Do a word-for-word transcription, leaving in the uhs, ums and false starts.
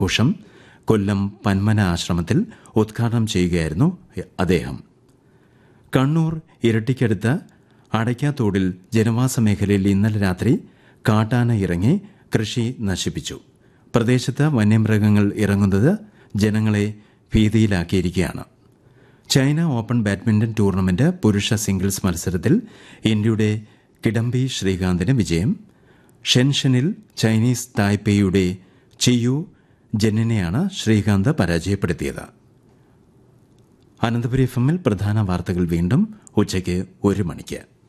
ഉഷം കൊല്ലം പന്മന ആശ്രമത്തിൽ ഉദ്ഘാടനം ചെയ്യുകയായിരുന്നു അദ്ദേഹം. കണ്ണൂർ ഇരട്ടിക്കടുത്ത് അടയ്ക്കാത്തോടിൽ ജനവാസ മേഖലയിൽ ഇന്നലെ രാത്രി കാട്ടാന ഇറങ്ങി കൃഷി നശിപ്പിച്ചു. പ്രദേശത്ത് വന്യമൃഗങ്ങൾ ഇറങ്ങുന്നത് ജനങ്ങളെ ഭീതിയിലാക്കിയിരിക്കുകയാണ്. ചൈന ഓപ്പൺ ബാഡ്മിന്റൺ ടൂർണമെന്റ് പുരുഷ സിംഗിൾസ് മത്സരത്തിൽ ഇന്ത്യയുടെ കിഡംബി ശ്രീകാന്തിന് വിജയം. ഷെൻഷനിൽ ചൈനീസ് തായ്പേയുടെ ചിയു ജെന്നിനെയാണ് ശ്രീകാന്ത് പരാജയപ്പെടുത്തിയത്. അനന്തപുരി എഫ് എമ്മിൽ പ്രധാന വാർത്തകൾ വീണ്ടും ഉച്ചയ്ക്ക് ഒരു മണിക്ക്.